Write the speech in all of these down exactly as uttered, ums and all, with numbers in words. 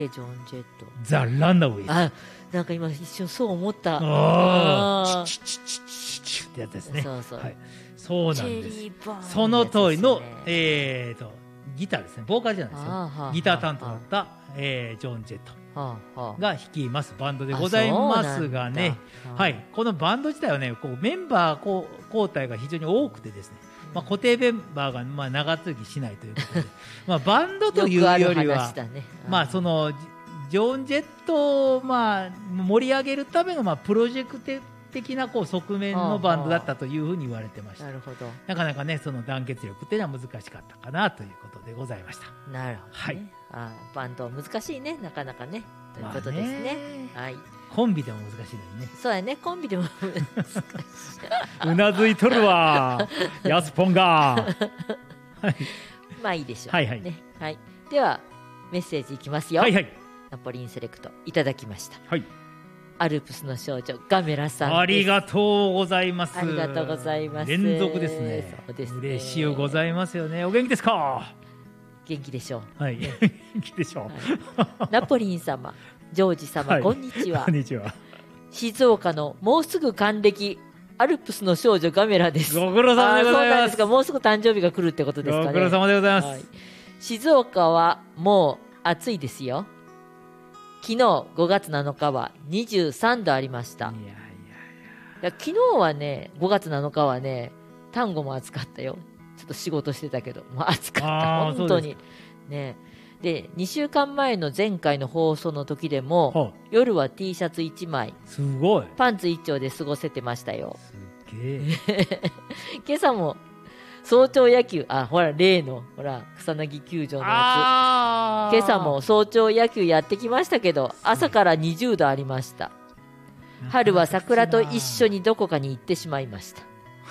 ジョン・ジェット、 ザ・ランナウェイズ。 あ、なんか今一瞬そう思った。 ああ、チュチュチュチュチュってやつですね。 そうそう、 はい、そうなんです。 チェリーバーンその通りの、 やつですね、 えーとギターですね、ボーカルじゃないですよ、 はあはあ、 ギター担当だった、えー、ジョン・ジェットはあはあ、 が率いますバンドでございますがね、はい、このバンド自体はね、こうメンバーこう交代が非常に多くてですね、まあ、固定メンバーがまあ長続きしないということでまあバンドというよりは、ね、まあそのジョン・ジェットをまあ盛り上げるためのまあプロジェクト的なこう側面のバンドだったというふうに言われてました。なるほど。なかなかねその団結力っていうのは難しかったかなということでございました。 なるほど、ね、はい、あ、バンド難しいね、なかなかね、ということですね。まあ、ね、はい、コンビでも難しいのにね。そうやね、コンビでも難しい。 うなずいとるわヤスポンがはい、 まあいいでしょう、 はいはい、 ね、はい、ではメッセージいきますよ。はいはい、ナポリンセレクトいただきました。はい、アルプスの少女ガメラさんです。 ありがとうございます。 ありがとうございます。 連続ですね。そうですね、嬉しいございますよね。お元気ですか？ 元気でしょう。 はい、元気でしょう、 はい、ナポリン様、ジョージ様、はい、こんにちは。 こんにちは。 静岡のもうすぐ還暦アルプスの少女ガメラです。 ご苦労様でございます。そうなんですか。 もうすぐ誕生日が来るってことですかね。 ご苦労様でございます、はい、 静岡はもう暑いですよ。昨日ごがつなのかはにじゅうさんどありました。いやいやいや、いや昨日はね、ごがつなのかはね、丹後も暑かったよ。ちょっと仕事してたけど、もう暑かった本当にね。でにしゅうかんまえの前回の放送の時でも、夜は T シャツいちまい、 すごいパンツいち丁で過ごせてましたよ。 すげえ今朝も早朝野球、あ、ほら例のほら草薙球場のやつ、今朝も早朝野球やってきましたけど、朝からにじゅうどありました。春は桜と一緒にどこかに行ってしまいました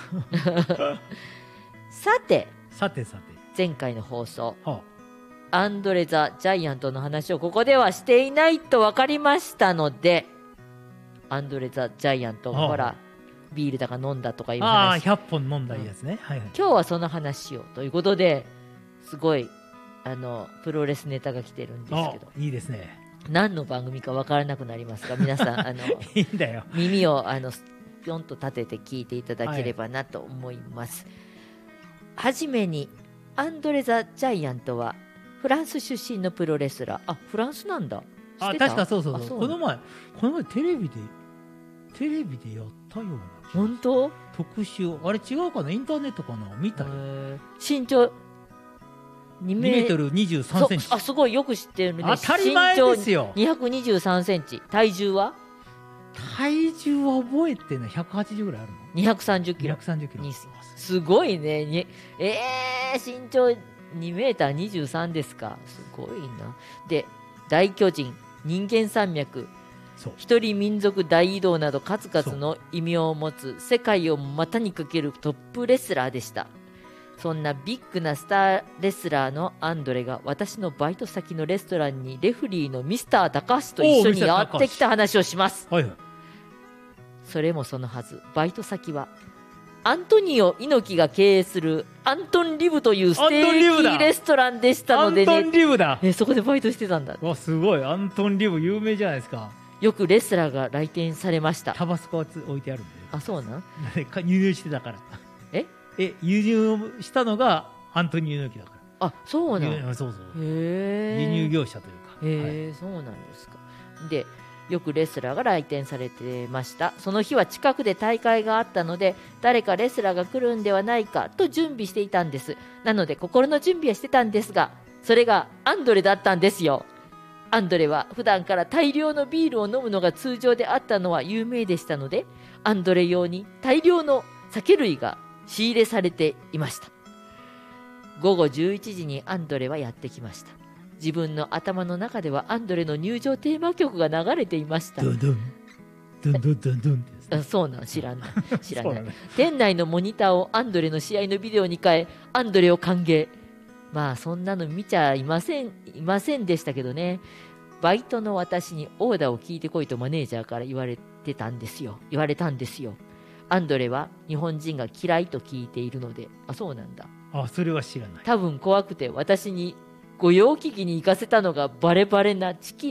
さてさてさて前回の放送、はあ、アンドレ・ザ・ジャイアントの話をここではしていないと分かりましたので、アンドレ・ザ・ジャイアント、はあ、ほらビールだか飲んだとかいう話、 あひゃっぽん飲んだやつね、うん、はいはい、 今日はその話をということで、すごいあのプロレスネタが来てるんですけど、 いいですね。 何の番組か分からなくなりますが、皆さんあのいいんだよ、 耳をあのぴょんと立てて聞いていただければなと思います、はい、はじめにアンドレ・ザ・ジャイアントはフランス出身のプロレスラー。あ、フランスなんだ。 あ、確かそうそうそう、この前この前テレビでテレビでやったような。 本当？ 特集、あれ違うかな、インターネットかな、見たよ。 身長にメートルにじゅうさんセンチ。 あ、すごいよく知ってるね。 当たり前ですよ。 にひゃくにじゅうさんセンチ。体重は体重は覚えてない。ひゃくはちじゅうぐらいあるの。 にひゃくさんじゅっキロ。 にひゃくさんじゅっキロ。 すごいね。にえー、身長にメーターにじゅうさんですか。すごいな。で、大巨人、人間山脈、一人民族大移動など数々の異名を持つ世界を股にかけるトップレスラーでした。そんなビッグなスターレスラーのアンドレが私のバイト先のレストランにレフリーのミスター高橋と一緒にやってきた話をします、はいはい、それもそのはず、バイト先はアントニオ猪木が経営するアントンリブというステーキレストランでしたので、ね、 アントンリブだ、 えそこでバイトしてたんだ。 わすごい、アントンリブ有名じゃないですか。 よくレスラーが来店されました。 タバスコは置いてあるんで。 あ、そうなん輸入してたから。 ええ輸入したのがアントニオ猪木だから。 あ、そうなん。 そうそう。 へ輸入業者というか。 へえ、はい、そうなんですか。で、よくレスラーが来店されてました。その日は近くで大会があったので、誰かレスラーが来るんではないかと準備していたんです。なので心の準備はしてたんですが、それがアンドレだったんですよ。アンドレは普段から大量のビールを飲むのが通常であったのは有名でしたので、アンドレ用に大量の酒類が仕入れされていました。ごごじゅういちじにアンドレはやってきました。自分の頭の中ではアンドレの入場テーマ曲が流れていました。 ドンドンドンドンドンドンって、 あ、そうなん、知らない知らない、ね、店内のモニターをアンドレの試合のビデオに変え、アンドレを歓迎。まあそんなの見ちゃいませんいませんでしたけどね。バイトの私にオーダーを聞いてこいとマネージャーから言われてたんですよ言われたんですよ。アンドレは日本人が嫌いと聞いているので。あ、そうなんだ。 あ、それは知らない。 多分怖くて私に御用聞きに行かせたのがバレバレなチキ